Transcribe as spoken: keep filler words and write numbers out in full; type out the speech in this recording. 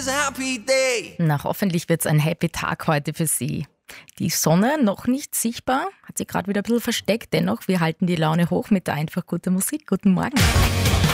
is a happy day. Na, hoffentlich wird's ein happy Tag heute für Sie. Die Sonne noch nicht sichtbar, hat sich gerade wieder ein bisschen versteckt. Dennoch, wir halten die Laune hoch mit der einfach guten Musik. Guten Morgen.